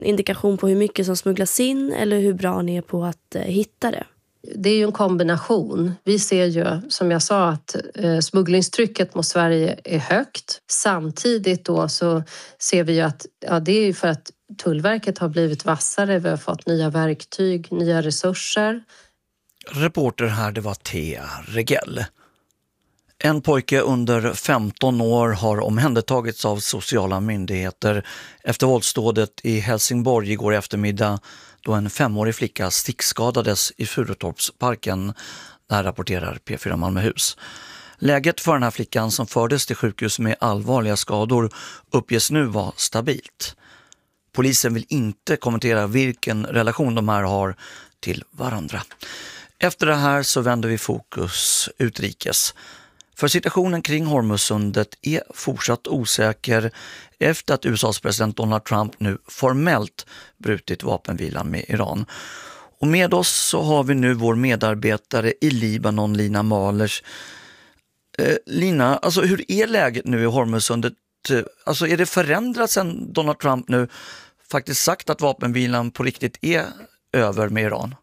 indikation på hur mycket som smugglas in eller hur bra ni är på att hitta det? Det är ju en kombination. Vi ser ju, som jag sa, att smugglingstrycket mot Sverige är högt. Samtidigt då så ser vi ju att det är ju för att Tullverket har blivit vassare. Vi har fått nya verktyg, nya resurser. Reporter här, det var Thea Regell. En pojke under 15 år har omhändertagits av sociala myndigheter efter våldsdådet i Helsingborg igår eftermiddag då en 5-årig flicka stickskadades i Furutorpsparken. Det här rapporterar P4 Malmöhus. Läget för den här flickan som fördes till sjukhus med allvarliga skador uppges nu vara stabilt. Polisen vill inte kommentera vilken relation de här har till varandra. Efter det här så vänder vi fokus utrikes. För situationen kring Hormuzsundet är fortsatt osäker efter att USAs president Donald Trump nu formellt brutit vapenvilan med Iran. Och med oss så har vi nu vår medarbetare i Libanon, Lina Malers. Lina, alltså hur är läget nu i Hormuzsundet? Alltså är det förändrat sedan Donald Trump nu faktiskt sagt att vapenvilan på riktigt är över med Iran?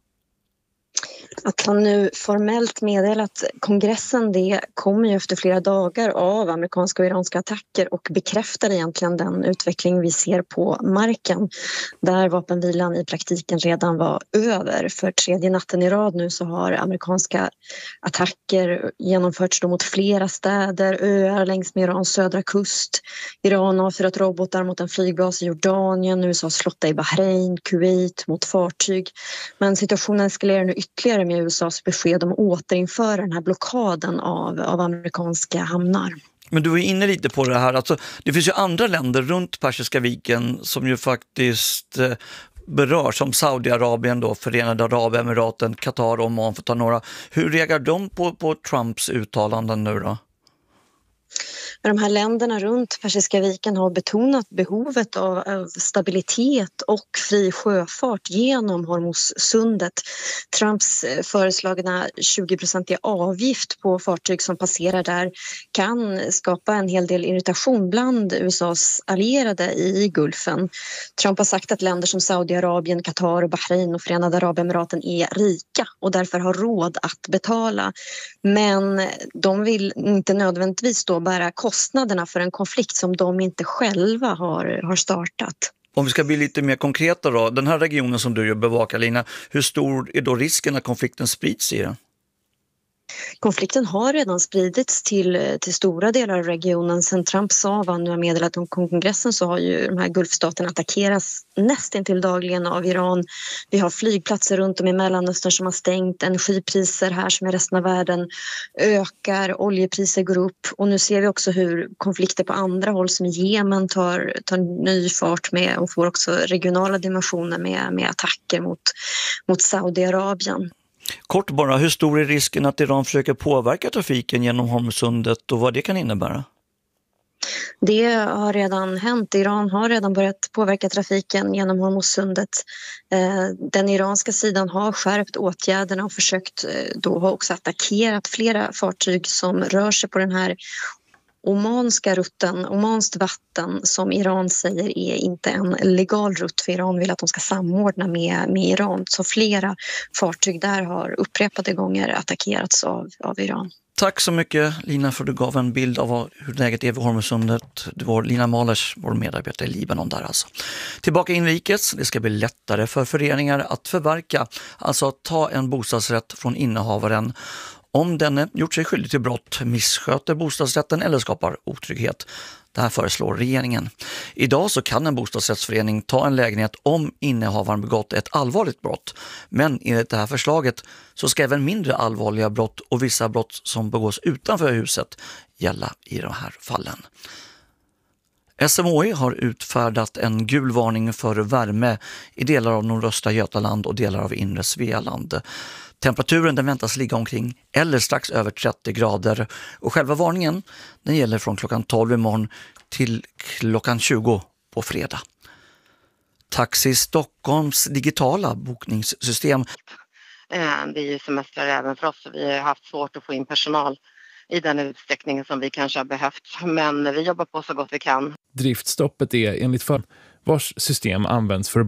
Att han nu formellt meddelat kongressen, det kommer ju efter flera dagar av amerikanska och iranska attacker och bekräftar egentligen den utveckling vi ser på marken där vapenvilan i praktiken redan var över. För 3:e natten i rad nu så har amerikanska attacker genomförts mot flera städer, öar längs med Irans södra kust. Iran har avfyrat robotar mot en flygbas i Jordanien, USAs flotta i Bahrain, Kuwait mot fartyg. Men situationen eskalerar nu ytterligare med USAs besked om återinföra den här blockaden av amerikanska hamnar. Men du var inne lite på det här, alltså, det finns ju andra länder runt Persiska viken som ju faktiskt berör, som Saudiarabien då, Förenade Arabemiraten, Qatar och Oman för att ta några. Hur reagerar de på Trumps uttalanden nu då? De här länderna runt Persiska viken har betonat behovet av stabilitet och fri sjöfart genom Hormuzsundet. Trumps föreslagna 20% avgift på fartyg som passerar där kan skapa en hel del irritation bland USAs allierade i Gulfen. Trump har sagt att länder som Saudiarabien, Qatar, Bahrain och Förenade Arabemiraten är rika och därför har råd att betala. Men de vill inte nödvändigtvis då bära kostnaderna för en konflikt som de inte själva har startat. Om vi ska bli lite mer konkreta då, den här regionen som du bevakar, Lina, hur stor är då risken att konflikten sprids i den? Konflikten har redan spridits till stora delar av regionen. Sen Trump sa vad nu har meddelat om kongressen så har ju de här Gulfstaterna attackerats nästintill dagligen av Iran. Vi har flygplatser runt om i Mellanöstern som har stängt, energipriser här som i resten av världen ökar, oljepriser går upp och nu ser vi också hur konflikter på andra håll som i Jemen tar ny fart med och får också regionala dimensioner med attacker mot Saudiarabien. Kort bara, hur stor är risken att Iran försöker påverka trafiken genom Hormuzsundet och vad det kan innebära? Det har redan hänt. Iran har redan börjat påverka trafiken genom Hormuzsundet. Den iranska sidan har skärpt åtgärderna och försökt då har också attackerat flera fartyg som rör sig på den här omanska rutten, omanskt vatten som Iran säger är inte en legal rutt för Iran vill att de ska samordna med Iran. Så flera fartyg där har upprepade gånger attackerats av Iran. Tack så mycket Lina för att du gav en bild av hur läget är vid Hormuzsundet. Det var Lina Malers, vår medarbetare i Libanon där alltså. Tillbaka inrikes, det ska bli lättare för föreningar att förverka, alltså att ta en bostadsrätt från innehavaren om den gjort sig skyldig till brott, missköter bostadsrätten eller skapar otrygghet. Det här föreslår regeringen. Idag så kan en bostadsrättsförening ta en lägenhet om innehavaren begått ett allvarligt brott. Men enligt det här förslaget så ska även mindre allvarliga brott och vissa brott som begås utanför huset gälla i de här fallen. SMHI har utfärdat en gul varning för värme i delar av nordöstra Götaland och delar av inre Svealand. Temperaturen den väntas ligga omkring eller strax över 30 grader och själva varningen den gäller från klockan 12 imorgon till klockan 20 på fredag. Taxi Stockholms digitala bokningssystem. Det är ju semester även för oss och vi har haft svårt att få in personal i den utsträckningen som vi kanske har behövt. Men vi jobbar på så gott vi kan. Driftstoppet är enligt vars system används för